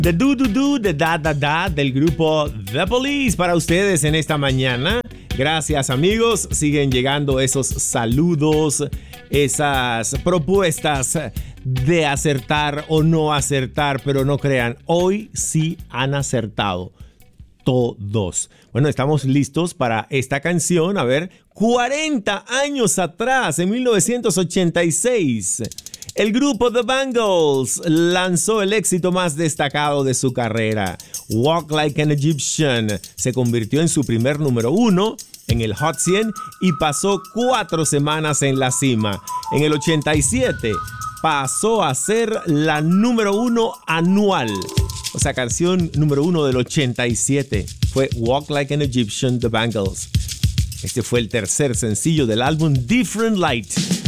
The Do Do Do, The Da Da Da del grupo The Police para ustedes en esta mañana. Gracias, amigos. Siguen llegando esos saludos, esas propuestas de acertar o no acertar, pero no crean, hoy sí han acertado todos. Bueno, estamos listos para esta canción. A ver, 40 años atrás, en 1986, el grupo The Bangles lanzó el éxito más destacado de su carrera. Walk Like an Egyptian se convirtió en su primer número 1 en el Hot 100 y pasó 4 semanas en la cima. En el 87 pasó a ser la número 1 anual. O sea, canción número 1 del 87 fue Walk Like an Egyptian, The Bangles. Este fue el tercer sencillo del álbum Different Light.